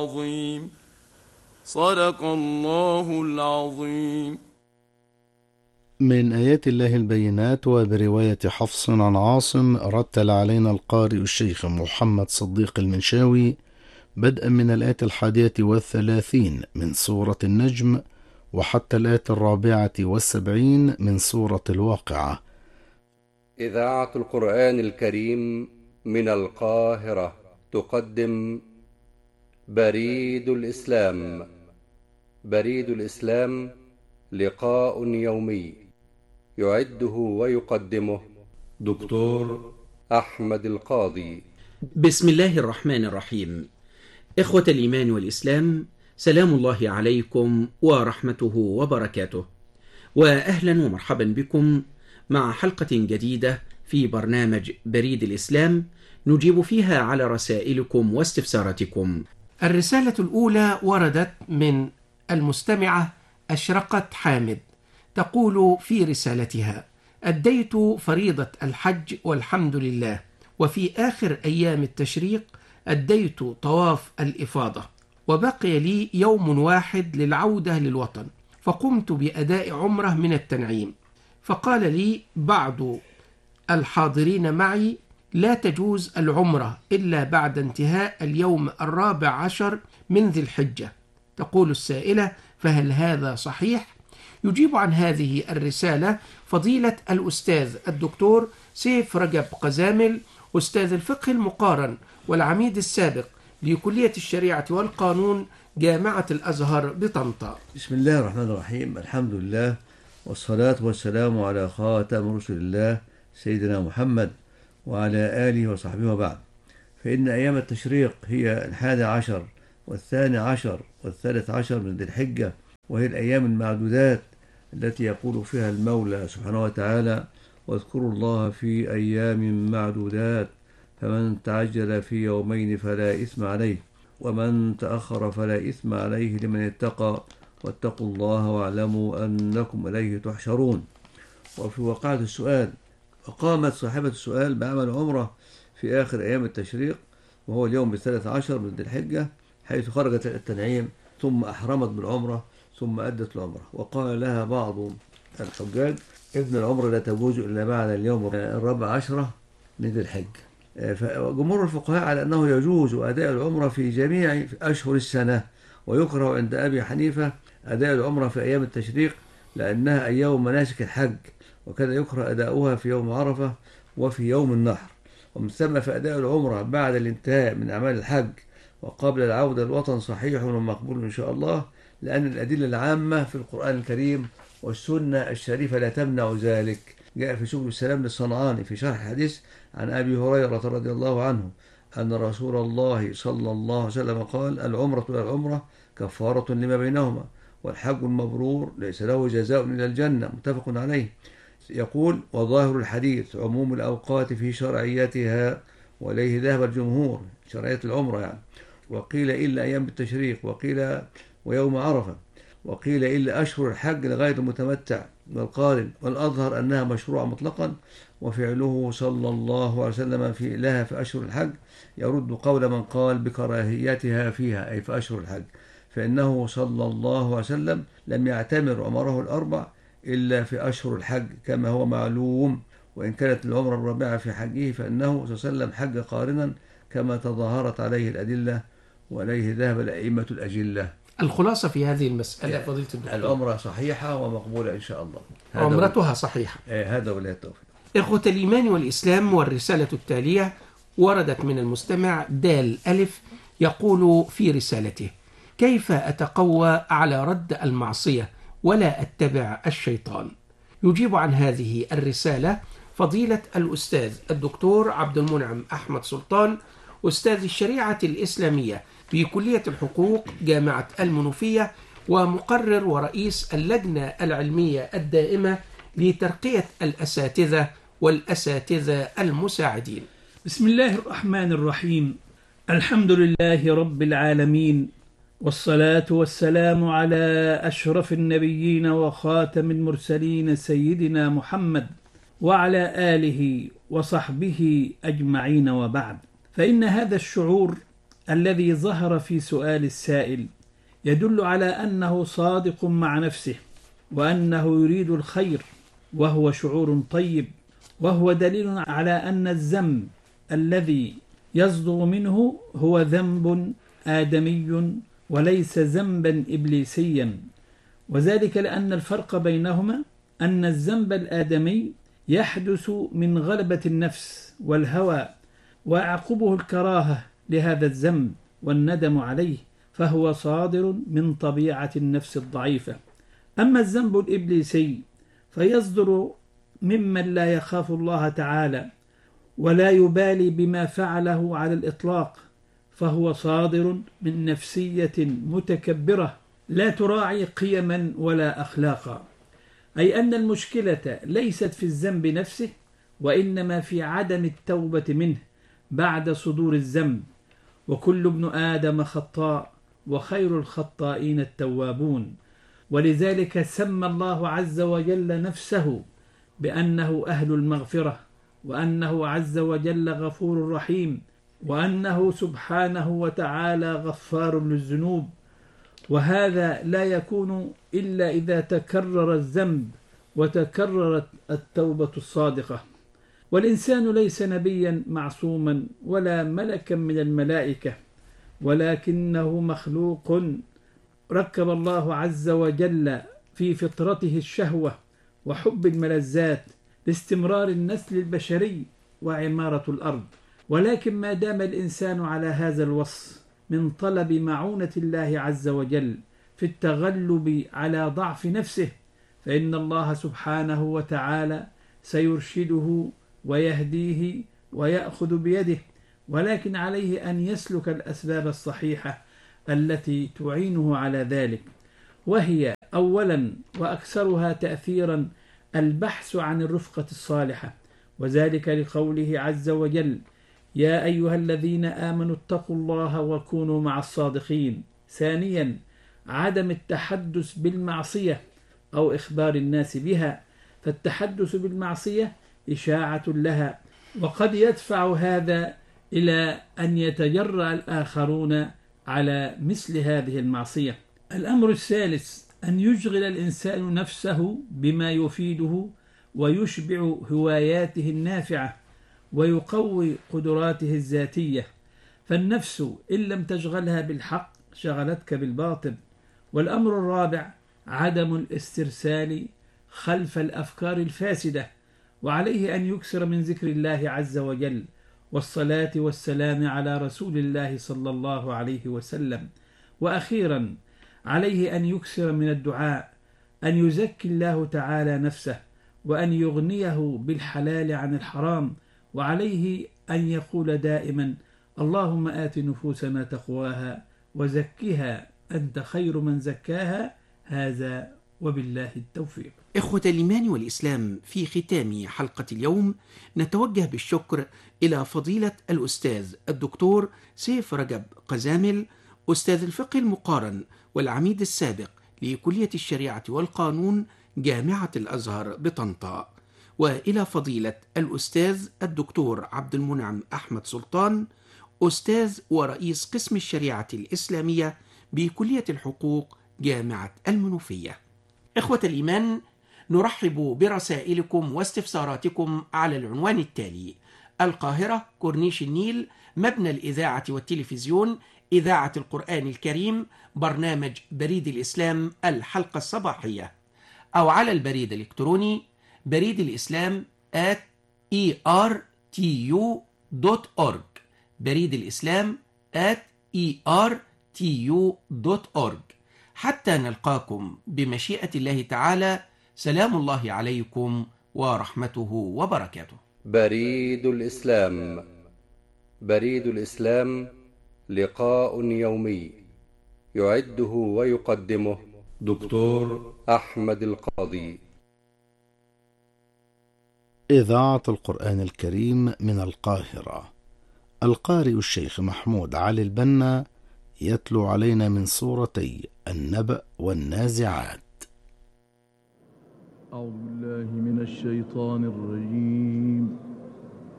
عظيم. صدق الله العظيم. من آيات الله البينات. وبرواية حفص عن عاصم رتل علينا القارئ الشيخ محمد صديق المنشاوي بدءا من الآية 31 من سورة النجم وحتى الآية 74 من سورة الواقعة. إذاعة القرآن الكريم من القاهرة تقدم بريد الإسلام. بريد الإسلام لقاء يومي يعده ويقدمه دكتور أحمد القاضي. بسم الله الرحمن الرحيم. إخوة الإيمان والإسلام، سلام الله عليكم ورحمته وبركاته، وأهلا ومرحبا بكم مع حلقة جديدة في برنامج بريد الإسلام نجيب فيها على رسائلكم واستفساراتكم. الرسالة الأولى وردت من المستمعة أشرقت حامد، تقول في رسالتها: أديت فريضة الحج والحمد لله، وفي آخر أيام التشريق أديت طواف الإفاضة، وبقي لي يوم واحد للعودة للوطن، فقمت بأداء عمرة من التنعيم، فقال لي بعض الحاضرين معي: لا تجوز العمرة إلا بعد انتهاء اليوم 14 من ذي الحجة. تقول السائلة: فهل هذا صحيح؟ يجيب عن هذه الرسالة فضيلة الأستاذ الدكتور سيف رجب قزامل، أستاذ الفقه المقارن والعميد السابق لكلية الشريعة والقانون جامعة الأزهر بطنطا. بسم الله الرحمن الرحيم. الحمد لله والصلاة والسلام على خاتم رسل الله سيدنا محمد وعلى آله وصحبه وبعد. فإن أيام التشريق هي 11 و12 و13 من ذي الحجة، وهي الأيام المعدودات التي يقول فيها المولى سبحانه وتعالى: واذكروا الله في أيام معدودات فمن تعجل في يومين فلا إثم عليه ومن تأخر فلا إثم عليه لمن اتقى واتقوا الله واعلموا أنكم إليه تحشرون. وفي واقعة السؤال، وقامت صاحبة السؤال بعمل عمرة في آخر أيام التشريق وهو اليوم 13 من ذي الحجة، حيث خرجت التنعيم ثم أحرمت بالعمرة ثم أدت العمرة. وقال لها بعض الحجاج: ابن العمرة لا تجوز إلا بعد اليوم 14 من ذي الحجة. فجمهور الفقهاء على أنه يجوز أداء العمرة في جميع أشهر السنة، ويكره عند أبي حنيفة أداء العمرة في أيام التشريق لأنها أيام مناسك الحج، وكذا يكره أداؤها في يوم عرفة وفي يوم النحر. ومن ثم فأداء العمرة بعد الانتهاء من أعمال الحج وقبل العودة للوطن صحيح ومقبول إن شاء الله، لأن الأدلة العامة في القرآن الكريم والسنة الشريفة لا تمنع ذلك. جاء في سبل السلام للصنعاني في شرح الحديث عن أبي هريرة رضي الله عنه أن رسول الله صلى الله عليه وسلم قال: العمرة إلى العمرة كفارة لما بينهما، والحج المبرور ليس له جزاء إلا الجنة، متفق عليه. يقول: وظاهر الحديث عموم الأوقات في شرعيتها، وإليه ذهب الجمهور، شرعية العمرة يعني. وقيل إلا أيام التشريق، وقيل ويوم عرفة، وقيل إلا أشهر الحج لغير المتمتع والقارن، والأظهر أنها مشروعة مطلقا، وفعله صلى الله عليه وسلم لها في أشهر الحج يرد قول من قال بكراهيتها فيها، أي في أشهر الحج، فإنه صلى الله عليه وسلم لم يعتمر عمره الأربع إلا في أشهر الحج كما هو معلوم، وإن كانت العمرة الرابعة في حجه فإنه صلى الله عليه وسلم حج قارنا كما تظاهرت عليه الأدلة، وإليه ذهب الأئمة الأجلة. الخلاصة في هذه المسألة فضيلة الدكتور: العمرة صحيحة ومقبولة إن شاء الله، عمرتها صحيحة. هذا ولا التوفيق. إخوة الإيمان والإسلام، والرسالة التالية وردت من المستمع دال ألف، يقول في رسالته: كيف أتقوى على رد المعصية ولا أتبع الشيطان؟ يجيب عن هذه الرسالة فضيلة الأستاذ الدكتور عبد المنعم أحمد سلطان، أستاذ الشريعة الإسلامية في كلية الحقوق جامعة المنوفية، ومقرر ورئيس اللجنة العلمية الدائمة لترقية الأساتذة والأساتذة المساعدين. بسم الله الرحمن الرحيم. الحمد لله رب العالمين، والصلاة والسلام على أشرف النبيين وخاتم المرسلين سيدنا محمد وعلى آله وصحبه أجمعين، وبعد. فإن هذا الشعور الذي ظهر في سؤال السائل يدل على أنه صادق مع نفسه، وأنه يريد الخير، وهو شعور طيب، وهو دليل على أن الذنب الذي يصدر منه هو ذنب آدمي وليس ذنبا إبليسيا، وذلك لأن الفرق بينهما أن الذنب الآدمي يحدث من غلبة النفس والهوى، ويعقبه الكراهة لهذا الذنب والندم عليه، فهو صادر من طبيعة النفس الضعيفة. أما الذنب الإبليسي فيصدر ممن لا يخاف الله تعالى ولا يبالي بما فعله على الإطلاق، فهو صادر من نفسية متكبرة لا تراعي قيما ولا أخلاقا، أي أن المشكلة ليست في الذنب نفسه، وإنما في عدم التوبة منه بعد صدور الذنب. وكل ابن آدم خطاء، وخير الخطائين التوابون. ولذلك سمى الله عز وجل نفسه بأنه أهل المغفرة، وأنه عز وجل غفور رحيم، وأنه سبحانه وتعالى غفار للذنوب. وهذا لا يكون إلا إذا تكرر الذنب وتكررت التوبة الصادقة. والإنسان ليس نبيا معصوما ولا ملكا من الملائكة، ولكنه مخلوق ركب الله عز وجل في فطرته الشهوة وحب الملذات لاستمرار النسل البشري وعمارة الأرض. ولكن ما دام الإنسان على هذا الوصف من طلب معونة الله عز وجل في التغلب على ضعف نفسه، فإن الله سبحانه وتعالى سيرشده ويهديه ويأخذ بيده، ولكن عليه أن يسلك الأسباب الصحيحة التي تعينه على ذلك، وهي أولا وأكثرها تأثيرا البحث عن الرفقة الصالحة، وذلك لقوله عز وجل: يا أيها الذين آمنوا اتقوا الله وكونوا مع الصادقين. ثانيا عدم التحدث بالمعصية أو إخبار الناس بها، فالتحدث بالمعصية إشاعة لها، وقد يدفع هذا إلى أن يتجرأ الآخرون على مثل هذه المعصية. الأمر الثالث أن يشغل الإنسان نفسه بما يفيده ويشبع هواياته النافعة ويقوي قدراته الذاتية، فالنفس إن لم تشغلها بالحق شغلتك بالباطل. والأمر الرابع عدم الاسترسال خلف الأفكار الفاسدة، وعليه أن يكثر من ذكر الله عز وجل والصلاة والسلام على رسول الله صلى الله عليه وسلم. وأخيرا عليه أن يكثر من الدعاء، أن يزكي الله تعالى نفسه، وأن يغنيه بالحلال عن الحرام، وعليه أن يقول دائما: اللهم آت نفوسنا تقواها وزكها أنت خير من زكاها. هذا وبالله التوفيق. إخوة الإيمان والإسلام، في ختام حلقة اليوم نتوجه بالشكر إلى فضيلة الأستاذ الدكتور سيف رجب قزامل، أستاذ الفقه المقارن والعميد السابق لكلية الشريعة والقانون جامعة الأزهر بطنطا، وإلى فضيلة الأستاذ الدكتور عبد المنعم أحمد سلطان، أستاذ ورئيس قسم الشريعة الإسلامية بكلية الحقوق جامعة المنوفية. إخوة الإيمان، نرحب برسائلكم واستفساراتكم على العنوان التالي: القاهرة، كورنيش النيل، مبنى الإذاعة والتلفزيون، إذاعة القرآن الكريم، برنامج بريد الإسلام الحلقة الصباحية، أو على البريد الإلكتروني بريد الإسلام @ertu.org، بريد الإسلام @ertu.org. حتى نلقاكم بمشيئة الله تعالى، سلام الله عليكم ورحمته وبركاته. بريد الإسلام. بريد الإسلام لقاء يومي يعده ويقدمه دكتور أحمد القاضي. إذاعة القرآن الكريم من القاهرة. القارئ الشيخ محمود علي البنا يتلو علينا من سورتي النبأ والنازعات. أعوذ بالله من الشيطان الرجيم.